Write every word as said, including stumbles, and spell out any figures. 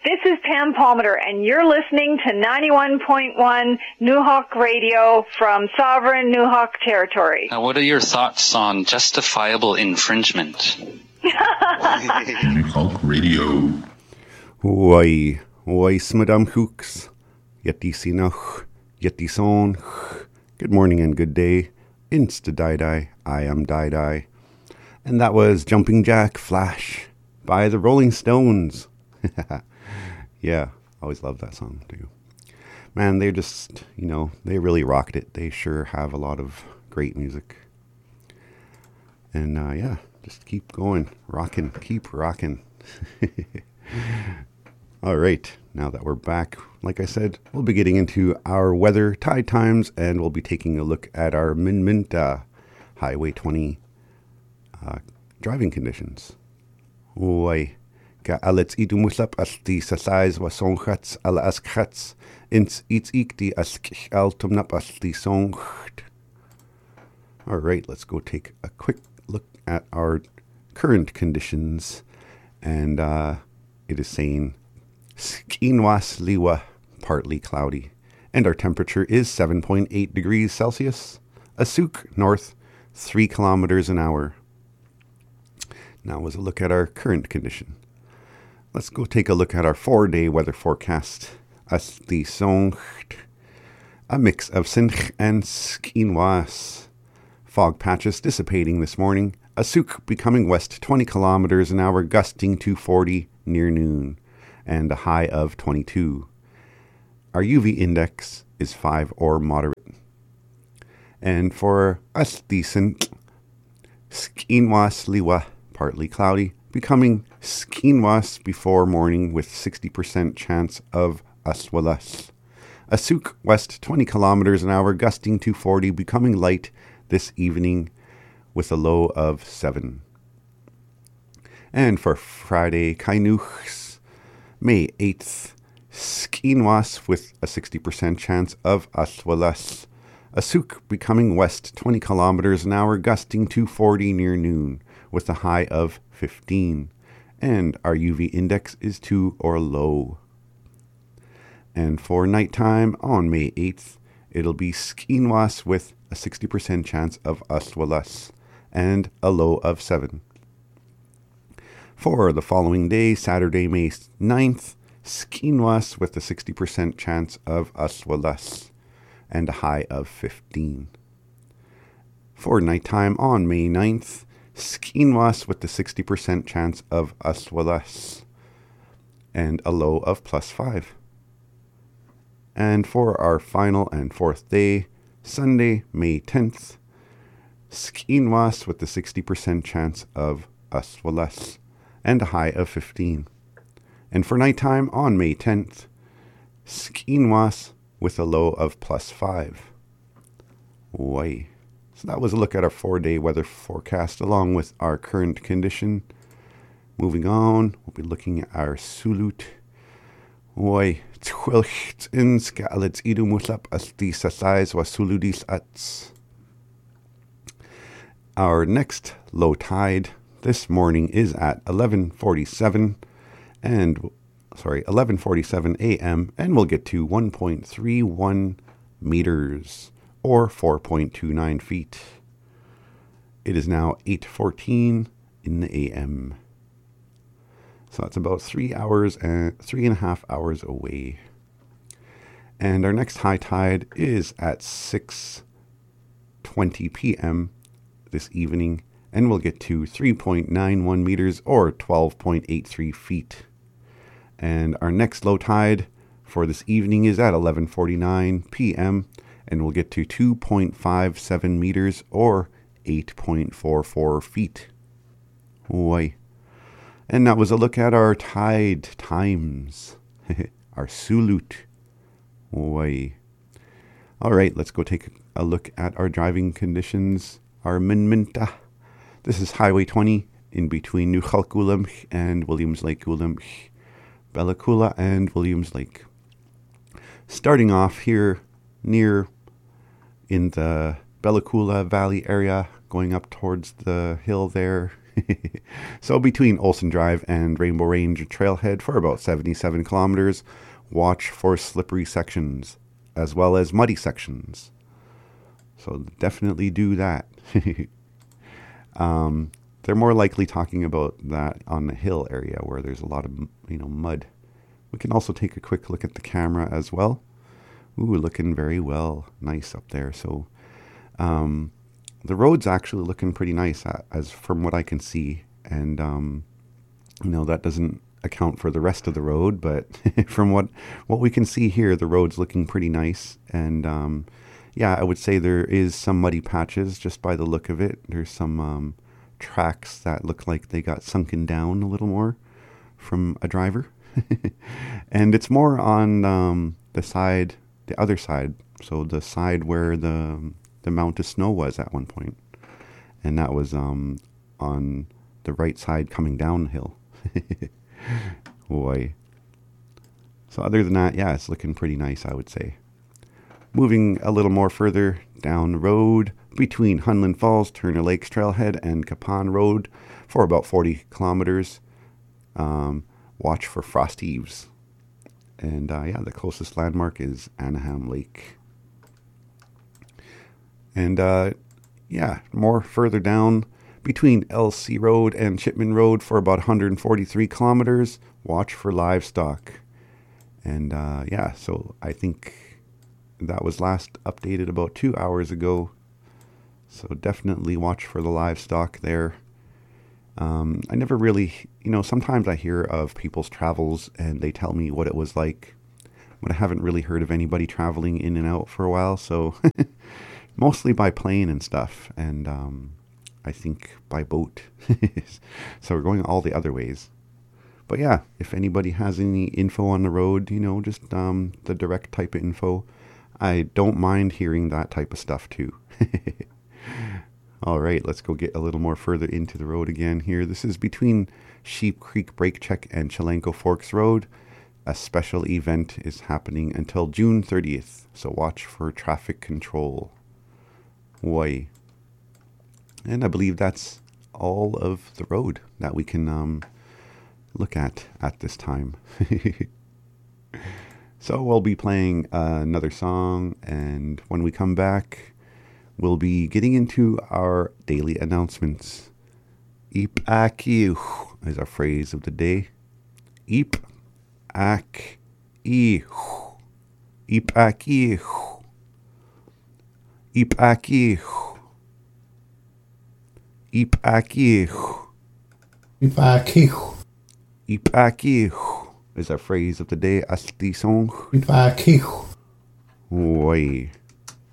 This is Pam Palmater, and you're listening to ninety-one point one Nuhawk Radio from Sovereign Nuhawk Territory. Now, what are your thoughts on justifiable infringement? Nuhawk Radio. Why, why, Madame Hooks? Yeti Sinach, Yeti Son. Good morning and good day. Insta Dai-Dai, I am Dai-Dai. And that was Jumping Jack Flash by the Rolling Stones. Yeah, always loved that song too. Man, they're just, you know, they really rocked it. They sure have a lot of great music. And uh, yeah, just keep going, rocking, keep rocking. All right, now that we're back, like I said, we'll be getting into our weather, tide times, and we'll be taking a look at our Minminta Highway twenty uh, driving conditions. Oi. Ka alets idumuslap asti sasais wasonchats ala askhats ins its ikti ask altumnap asti soncht. All right, let's go take a quick look at our current conditions, and uh, it is saying Skinwas liwa, partly cloudy, and our temperature is seven point eight degrees Celsius. Asuk north, three kilometers an hour. Now, as a look at our current condition. Let's go take a look at our four-day weather forecast. Asti soncht, a mix of sinch and skinwas. Fog patches dissipating this morning. Asuk becoming west twenty kilometers an hour, gusting to forty near noon, and a high of twenty-two. Our U V index is five or moderate. And for asti sint, skinwas liwa, partly cloudy, becoming skinwas before morning with sixty percent chance of aswalas. Asuk west twenty kilometers an hour, gusting to forty, becoming light this evening with a low of seven. And for Friday, Kainuchs, May eighth, skinwas with a sixty percent chance of aswalas. Asuk becoming west twenty kilometers an hour, gusting to forty near noon with a high of fifteen. And our U V index is two or low. And for nighttime on May eighth, it'll be skinwas with a sixty percent chance of aswalas and a low of seven. For the following day, Saturday, May ninth, skinwas with a sixty percent chance of aswalas and a high of fifteen. For nighttime on May ninth, skinwas with the sixty percent chance of aswalas and a low of plus five. And for our final and fourth day, Sunday, May tenth, skinwas with the sixty percent chance of aswalas and a high of fifteen. And for nighttime on May tenth, skinwas with a low of plus five. Way. So that was a look at our four-day weather forecast along with our current condition. Moving on, we'll be looking at our Sulut. Oi, twilcht in skalets idumuslap asti sasais wasuludis ats. Our next low tide this morning is at eleven forty-seven and sorry, eleven forty-seven a.m. and we'll get to one point three one meters. Or four point two nine feet. It is now eight fourteen in the a m. So that's about three hours and three and a half hours away. And our next high tide is at six twenty p.m. this evening, and we'll get to three point nine one meters or twelve point eight three feet. And our next low tide for this evening is at eleven forty-nine p.m. and we'll get to two point five seven meters or eight point four four feet. Oi. And that was a look at our tide times. Our Sulut. Oi. All right, let's go take a look at our driving conditions. Our Minminta. This is Highway twenty in between New Khalkulamch and Williams Lake Ulamch, Bella Coola and Williams Lake. Starting off here near in the Bella Coola Valley area, going up towards the hill there. So between Olsen Drive and Rainbow Range Trailhead for about seventy-seven kilometers, watch for slippery sections as well as muddy sections. So definitely do that. um, they're more likely talking about that on the hill area where there's a lot of, you know, mud. We can also take a quick look at the camera as well. Ooh, looking very well. Nice up there. So um, the road's actually looking pretty nice as from what I can see. And, um, you know, that doesn't account for the rest of the road. But from what, what we can see here, the road's looking pretty nice. And, um, yeah, I would say there is some muddy patches just by the look of it. There's some um, tracks that look like they got sunken down a little more from a driver. And it's more on um, the side, the other side. So the side where the the amount of snow was at one point. And that was um, on the right side coming downhill. Boy. So other than that, yeah, it's looking pretty nice, I would say. Moving a little more further down the road between Hunland Falls, Turner Lakes Trailhead, and Capon Road for about forty kilometers. Um, watch for frost heaves. And uh, yeah, the closest landmark is Anaheim Lake. And uh, yeah, more further down between L C Road and Chipman Road for about one hundred forty-three kilometers. Watch for livestock. And uh, yeah, so I think that was last updated about two hours ago. So definitely watch for the livestock there. Um, I never really, you know, sometimes I hear of people's travels and they tell me what it was like, but I haven't really heard of anybody traveling in and out for a while. So mostly by plane and stuff. And um, I think by boat. So we're going all the other ways. But yeah, if anybody has any info on the road, you know, just um, the direct type of info, I don't mind hearing that type of stuff too. All right, let's go get a little more further into the road again here. This is between Sheep Creek Brake Check and Chelenko Forks Road. A special event is happening until June thirtieth, so watch for traffic control. Why? And I believe that's all of the road that we can um, look at at this time. So we'll be playing uh, another song, and when we come back, we'll be getting into our daily announcements. Eep ak ew is our phrase of the day. Eep ak ew. Eep ak ew. Eep ak ew. Eep ak ew. Eep ak ew. Eep ak ew is our phrase of the day. Asti song. Eep ak ew. Oi.